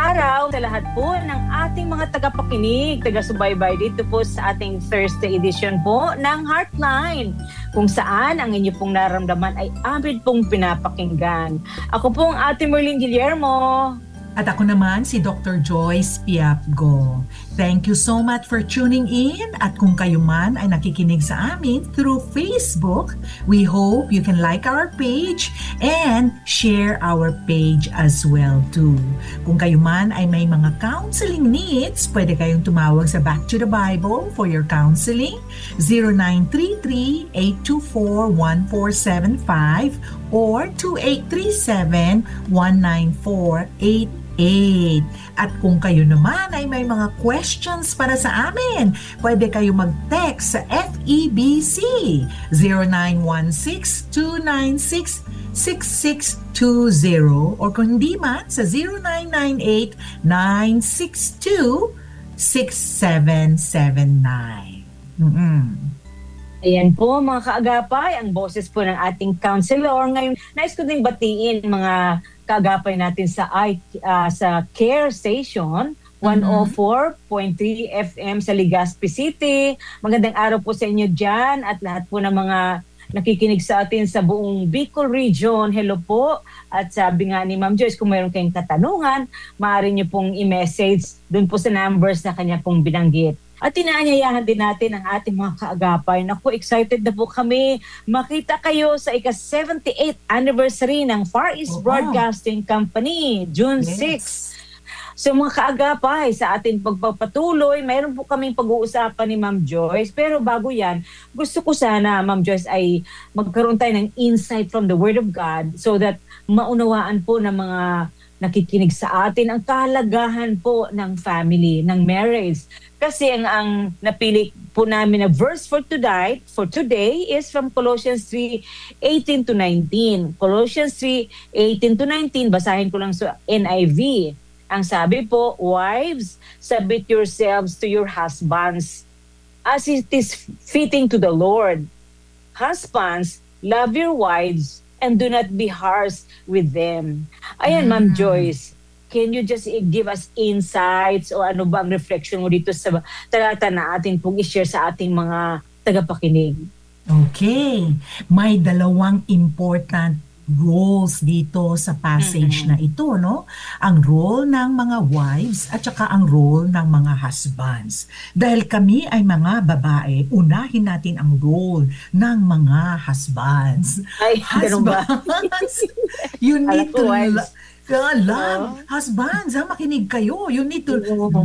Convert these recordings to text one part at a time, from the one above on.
araw sa lahat po ng ating mga tagapakinig, taga-subaybay dito po sa ating Thursday edition po ng Heartline, kung saan ang inyo pong naramdaman ay amin pong pinapakinggan. Ako po ang Ate Merlin Guillermo. At ako naman si Dr. Joyce Piapgo. Thank you so much for tuning in, at kung kayo man ay nakikinig sa amin through Facebook, we hope you can like our page and share our page as well too. Kung kayo man ay may mga counseling needs, pwede kayong tumawag sa Back to the Bible for your counseling, 0933-824-1475 or 2837-1948. At kung kayo naman ay may mga questions para sa amin, pwede kayo mag-text sa FEBC 0916-296-6620 or kung hindi man sa 0998-962-6779. Ayan po mga kaagapay, ang boses po ng ating counselor. Ngayon, nais ko din batiin mga kaagapay natin sa Care Station 104.3 FM sa Legazpi City. Magandang araw po sa inyo dyan at lahat po ng mga nakikinig sa atin sa buong Bicol Region. Hello po. At sabi nga ni Ma'am Joyce, kung mayroon kayong katanungan, maaari niyo pong i-message dun po sa numbers na kanya pong binanggit. At inaanyayahan din natin ang ating mga kaagapay. Naku, excited na po kami makita kayo sa ika-78th anniversary ng Far East Broadcasting Company, June 6. So mga kaagapay, sa ating pagpapatuloy, mayroon po kaming pag-uusapan ni Ma'am Joyce. Pero bago yan, gusto ko sana, Ma'am Joyce, ay magkaroon tayo ng insight from the Word of God so that maunawaan po ng mga nakikinig sa atin ang kahalagahan po ng family, ng marriage. Kasi ang napili po namin na verse for today is from Colossians 3:18 to 19. Colossians 3:18 to 19, basahin ko lang sa NIV. Ang sabi po, wives, submit yourselves to your husbands as it is fitting to the Lord. Husbands, love your wives and do not be harsh with them. Ayan, Ma'am Joyce. Can you just give us insights o ano ba ang reflection mo dito sa talata na atin pong i-share sa ating mga tagapakinig? Okay. May dalawang important roles dito sa passage na ito, no? Ang role ng mga wives at saka ang role ng mga husbands. Dahil kami ay mga babae, unahin natin ang role ng mga husbands. Ay, ganun ba? You need to wives. love. Husbands, makinig kayo. You need to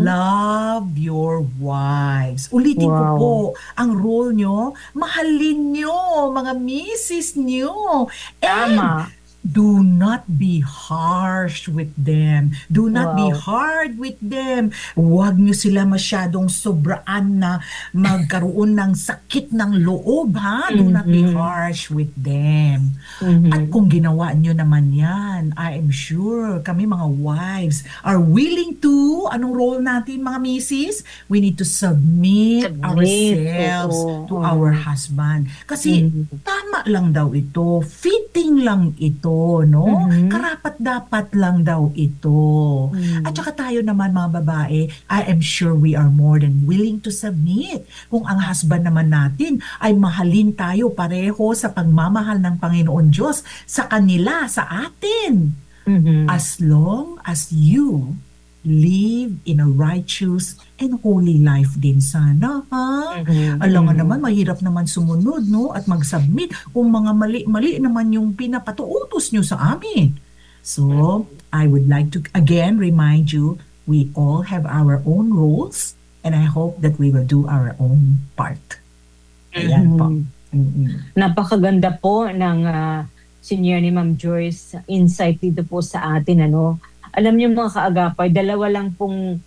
love your wives. Ulitin ko po, ang role nyo, mahalin nyo, mga misis nyo. Tama. Do not be harsh with them. Do not be hard with them. Huwag nyo sila masyadong sobraan na magkaroon ng sakit ng loob, ha? Do not be harsh with them. At kung ginawa nyo naman yan, I am sure kami mga wives are willing to, anong role natin mga misis? We need to submit ourselves to our husband. Kasi tama lang daw ito, fitting lang ito, no? Karapat dapat lang daw ito. At saka tayo naman mga babae, I am sure we are more than willing to submit. Kung ang husband naman natin ay mahalin tayo pareho sa pagmamahal ng Panginoon Diyos sa kanila, sa atin. As long as you live in a righteous and holy life din sana, ha? Alam nga naman, mahirap naman sumunod, no? At mag-submit kung mga mali-mali naman yung pinapatuutos nyo sa amin. So, I would like to again remind you, we all have our own roles and I hope that we will do our own part. Ayan po. Napakaganda po ng senior ni Ma'am Joyce, insight dito po sa atin, ano? Alam niyo mga kaagapay, dalawa lang pong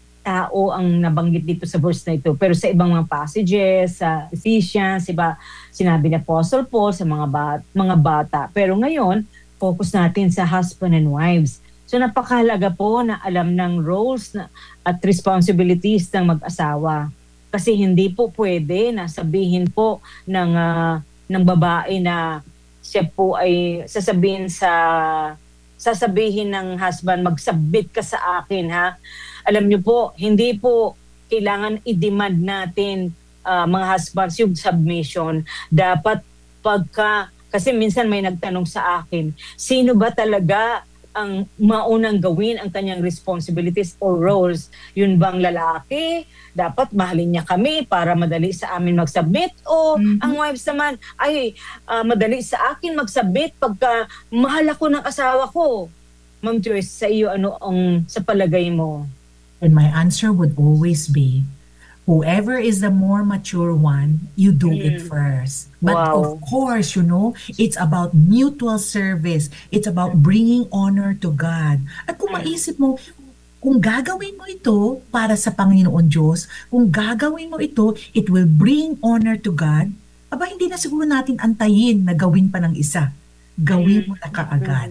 tao ang nabanggit dito sa verse na ito. Pero sa ibang mga passages, sa Ephesians, iba, sinabi ni Apostle Paul sa mga bata. Pero ngayon, focus natin sa husband and wives. So napakahalaga po na alam ng roles at responsibilities ng mag-asawa. Kasi hindi po pwede na sabihin po ng babae na siya po ay sasabihin sa sasabihin ng husband, mag-submit ka sa akin, ha? Alam niyo po, hindi po kailangan i-demand natin, mga husbands, yung submission. Dapat kasi minsan may nagtanong sa akin, sino ba talaga ang maunang gawin ang kanyang responsibilities or roles? Yun bang lalaki? Dapat mahalin niya kami para madali sa amin mag-submit? O ang wives naman, ay madali sa akin mag-submit pagka mahal ako ng asawa ko? Ma'am Joyce, sa iyo, ano ang sa palagay mo? And my answer would always be, whoever is the more mature one, you do it first. But Wow. of course, it's about mutual service. It's about bringing honor to God. At kung maisip mo, kung gagawin mo ito para sa Panginoon Diyos, kung gagawin mo ito, it will bring honor to God, aba hindi na siguro natin antayin na gawin pa ng isa. Gawin mo na kaagad.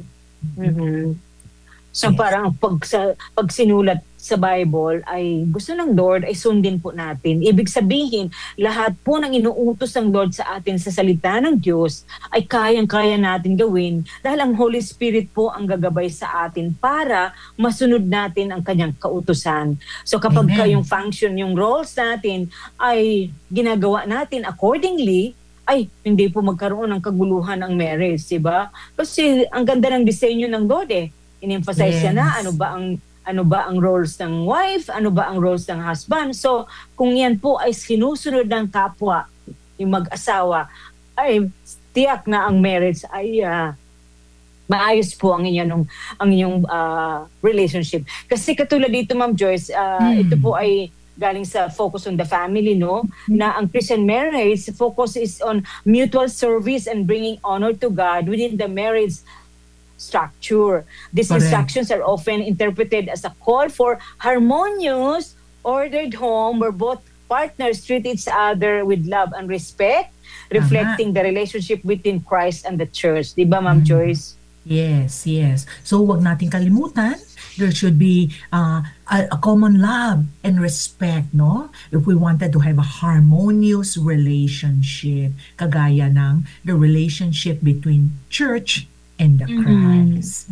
So parang pag sinulat sa Bible ay gusto ng Lord ay sundin po natin. Ibig sabihin, lahat po ng inuutos ng Lord sa atin sa salita ng Diyos ay kayang-kaya natin gawin dahil ang Holy Spirit po ang gagabay sa atin para masunod natin ang kanyang kautusan. So kapag yung function, yung roles natin ay ginagawa natin accordingly, ay hindi po magkaroon ng kaguluhan ang marriage, diba? Kasi ang ganda ng disenyo ng Lord in-emphasize niya na ano ba ang roles ng wife, ano ba ang roles ng husband. So, kung yan po ay sinusunod ng kapwa, yung mag-asawa, ay tiyak na ang marriage ay maayos po ang inyong relationship. Kasi katulad dito, Ma'am Joyce, ito po ay galing sa Focus on the Family, no? Na ang Christian marriage focus is on mutual service and bringing honor to God within the marriage structure. These instructions are often interpreted as a call for harmonious, ordered home where both partners treat each other with love and respect, reflecting the relationship between Christ and the church. Di ba, Ma'am Joyce? Yes. So, wag nating kalimutan, there should be a common love and respect, no? If we wanted to have a harmonious relationship, kagaya ng the relationship between church and the Christ.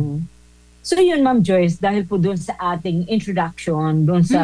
So yun, Ma'am Joyce, dahil po doon sa ating introduction, doon sa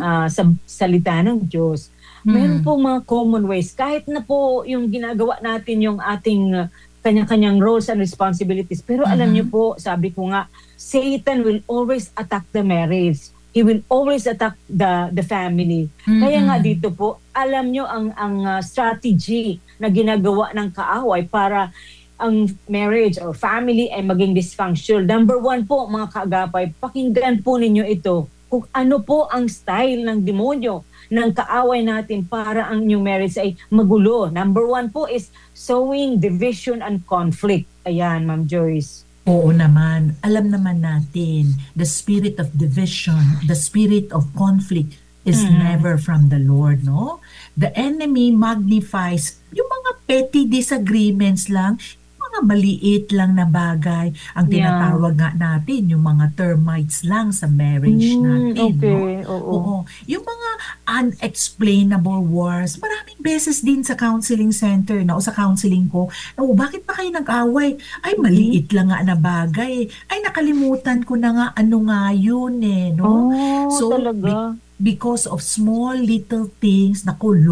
salita ng Diyos, mayroon po mga common ways. Kahit na po yung ginagawa natin yung ating kanya-kanyang roles and responsibilities. Pero alam niyo po, sabi ko nga, Satan will always attack the marriage. He will always attack the family. Kaya nga dito po, alam niyo ang strategy na ginagawa ng kaaway para ang marriage or family ay maging dysfunctional. Number one po, mga kaagapay, pakinggan po ninyo ito. Kung ano po ang style ng demonyo ng kaaway natin para ang inyong marriage ay magulo. Number one po is sowing division and conflict. Ayan, Ma'am Joyce. Oo naman. Alam naman natin, the spirit of division, the spirit of conflict is never from the Lord, no? The enemy magnifies yung mga petty disagreements lang, mga maliit lang na bagay. Ang tinatawag nga natin, yung mga termites lang sa marriage natin. Okay, no? Oo. Yung mga unexplainable wars, maraming beses din sa counseling center o sa counseling ko, bakit pa kayo nag-away? Ay, maliit lang nga na bagay. Ay, nakalimutan ko na nga ano nga yun no? So, talaga? Because of small little things,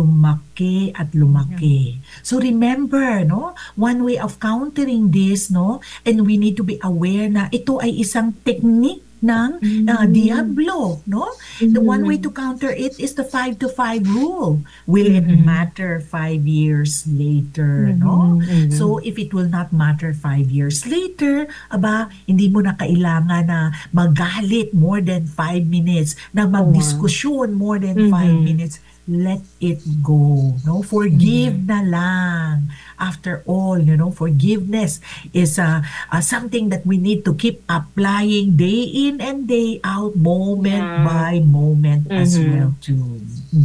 lumaki at lumaki. So remember, no, one way of countering this, no, and we need to be aware na ito ay isang technique ng Diablo, no? The one way to counter it is the 5 to 5 rule. Will it matter 5 years later, no? So if it will not matter 5 years later, hindi mo na kailangan na magalit more than 5 minutes, na magdiskusyon more than 5 minutes. Let it go, no? Forgive na lang. After all, forgiveness is something that we need to keep applying day in and day out, moment by moment as well too.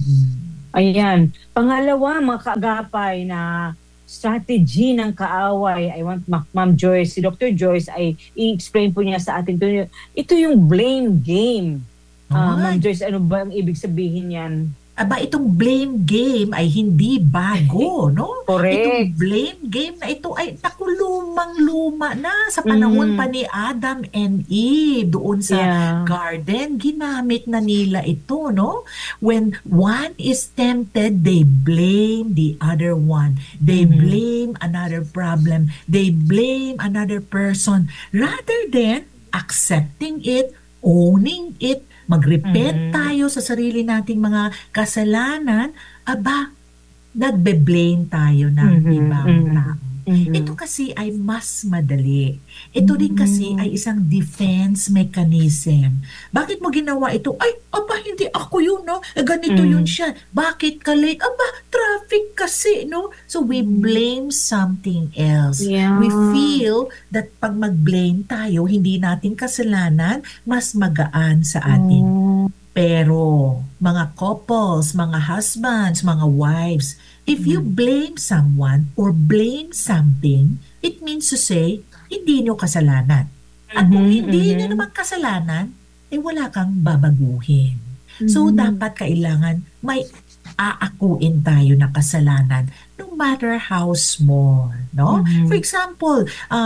Ayan. Pangalawa, mga kaagapay na strategy ng kaaway. I want Ma'am Joyce, si Dr. Joyce ay i-explain po niya sa atin. Ito yung blame game. Ma'am Joyce, ano ba ang ibig sabihin yan? aba itong blame game ay hindi bago, no? Itong Correct. blame game na ito ay naku, lumang-luma na sa panahon pa Mhm. ni Adam and Eve doon sa Yeah. garden. Ginamit na nila ito, no? When one is tempted, they blame the other one. They Mhm. blame another problem. They blame another person rather than accepting it, owning it, mag-repent Mhm. tayo sa sarili nating mga kasalanan, aba, nagbe-blame tayo ng Mhm. ibang Mhm. tao. Ito Mhm. kasi ay mas madali. Ito din kasi Mhm. ay isang defense mechanism. Bakit mo ginawa ito? Ay, aba, hindi ako yun, no? Ganito yun Mhm. siya. Bakit ka late? Aba, traffic kasi, no? So we Mhm. blame something else. We Yeah. feel that pag mag-blame tayo, hindi natin kasalanan, mas magaan sa atin. Oh. Pero mga couples, mga husbands, mga wives, if you Mhm. blame someone or blame something, it means to say, hindi nyo kasalanan. At kung Mhm. hindi nyo Mhm. naman kasalanan, eh wala kang babaguhin. So Mhm. dapat kailangan may aakuin tayo na kasalanan no matter how small, no? For Mhm. example,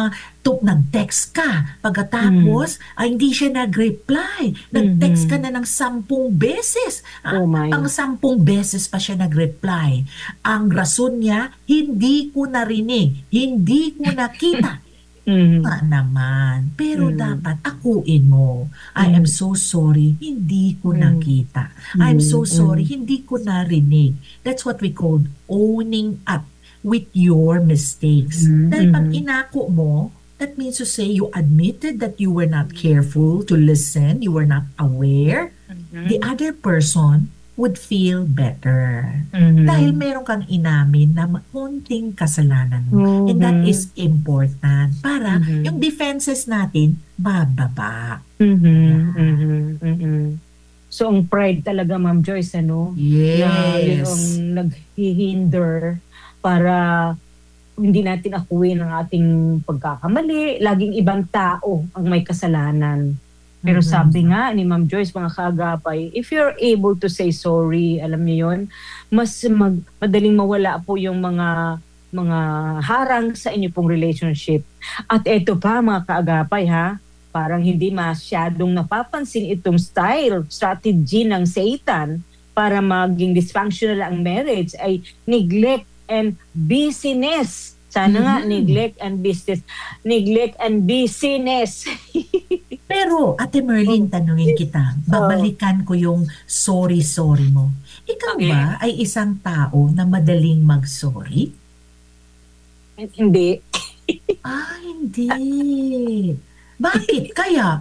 nag-text ka, Mhm. pagkatapos ay hindi siya nag-reply. Nag-text ka Mhm. na ng 10 beses. Oh Ang my. 10 beses pa siya nag-reply. Ang rason niya, hindi ko narinig, hindi ko nakita. Nga Mhm. naman, pero Mhm. dapat akuin mo. I am Mhm. so sorry, hindi ko Mhm. nakita. I'm so Mhm. sorry, Mhm. hindi ko narinig. That's what we call owning up with your mistakes. Mhm. Dahil pag Mhm. inako mo, that means to say you admitted that you were not careful to listen, you were not aware, the Mhm. other person would feel better. Dahil Mhm. meron kang inamin na konting kasalanan mo. And that Mhm. is important para yung Mhm. defenses natin bababa. Mhm. Ayan. Mhm. Mhm. So, ang pride talaga, Ma'am Joyce, ano, na yun ang Yes. naghihinder para hindi natin akuin ang ating pagkakamali. Laging ibang tao ang may kasalanan. Pero sabi Mhm. nga ni Ma'am Joyce, mga kaagapay, if you're able to say sorry, alam niyo yun, madaling mawala po yung mga harang sa inyo pong relationship. At eto pa mga kaagapay ha, parang hindi masyadong napapansin itong strategy ng Satan para maging dysfunctional ang marriage ay neglect and busyness. Sana nga, Mhm. neglect and busyness. Pero, Ate Merlin, Oh, tanungin kita, oh, babalikan ko yung sorry-sorry mo. Ikaw ba okay. ay isang tao na madaling mag-sorry? Hindi. Hindi. Bakit kaya?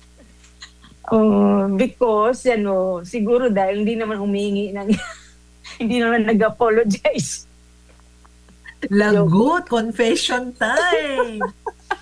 Because, siguro dahil hindi naman humingi ng, hindi naman nag-apologize. Joke. Lagot, confession time.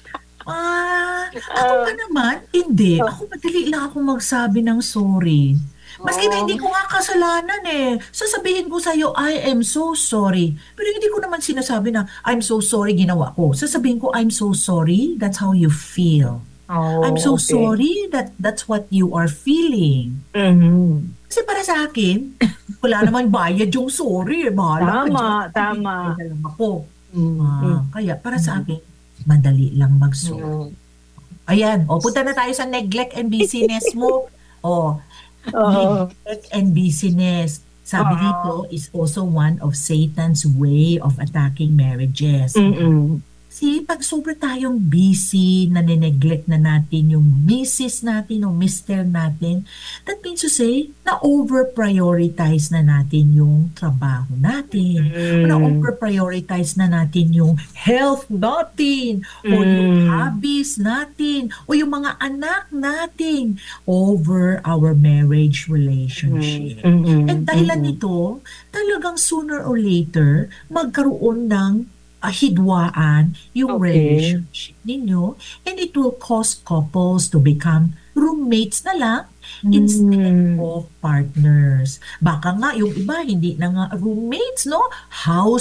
Ako pa Uh, naman, hindi. oh, Ako madali lang ako magsabi ng sorry. Maski na hindi oh, ko nga kasalanan eh. Sasabihin ko sa'yo, I am so sorry. Pero hindi ko naman sinasabi na, I'm so sorry, ginawa ko. Sasabihin ko, I'm so sorry, that's how you feel. I'm so okay. sorry that that's what you are feeling. Mhm. Kasi para sa akin, wala naman bayad yung sorry eh. Bahala ka dyan. Tama, Magbibigay tama. na lang ako. Mm, mm, Kaya para sa mm, akin, madali lang mag-sorry. mm. Ayan, punta na tayo sa neglect and busyness mo. O, Oo. neglect and busyness. Sabi Oo. dito is also one of Satan's way of attacking marriages. Mm. Kasi pag sobra tayong busy, nane-neglect na natin yung misis natin o mister natin, that means to say na over-prioritize na natin yung trabaho natin, o na Mm. over-prioritize na natin yung health natin, o yung Mm. hobbies natin, o yung mga anak natin over our marriage Mm. relationship. And Mm. dahilan Mm. nito, talagang sooner or later, magkaroon ng hidwaan yung Okay. relationship ninyo, and it will cause couples to become roommates na lang instead Mm. of partners. Baka nga yung iba hindi na nga roommates, no?